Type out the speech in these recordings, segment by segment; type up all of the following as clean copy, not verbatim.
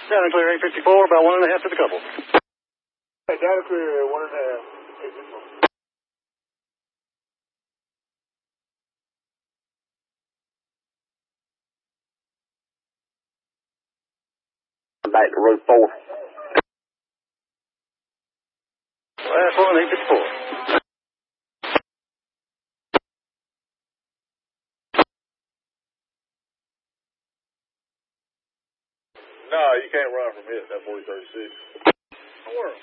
Down and clear 854, about 1.5 to the couple. Hey, down and clear 1.5. 854. Back to road 4. Last one, 854. No, you can't run from it, that 4036. World.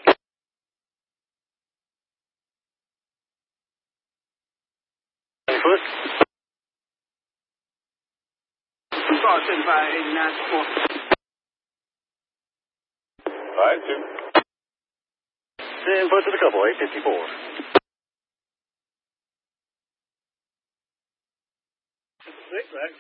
Foot. Car 7589 support. Alright, 2. 10 foot to the couple, 854. 6, Max.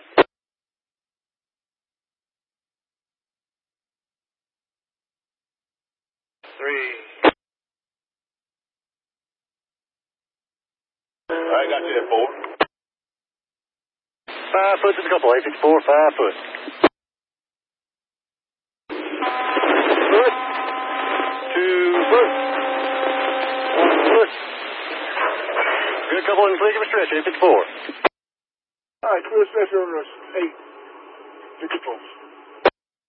Alright, got you at 4. 5 foot to the couple, 854, 5 foot. Foot. 2 foot. 1 foot. Good couple and clear, give a stretch, 854. Alright, clear stretch over 8. 54.